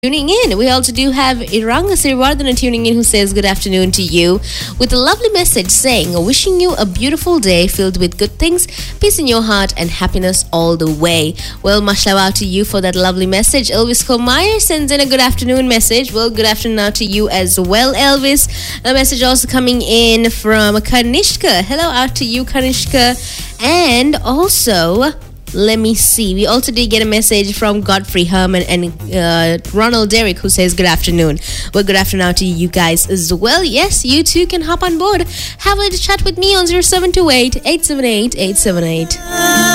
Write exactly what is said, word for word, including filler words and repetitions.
tuning in. We also do have Iranga Sirivardhana tuning in, who says good afternoon to you with a lovely message saying, wishing you a beautiful day filled with good things, peace in your heart and happiness all the way. Well, much love out to you for that lovely message. Elvis Komeyer sends in a good afternoon message. Well, good afternoon out to you as well, Elvis. A message also coming in from Kanishka. Hello out to you, Kanishka. And also, let me see. We also did get a message from Godfrey Herman and uh, Ronald Derrick, who says good afternoon. Well, good afternoon out to you guys as well. Yes, you too can hop on board. Have a little chat with me on zero seven two eight, eight seven eight, eight seven eight.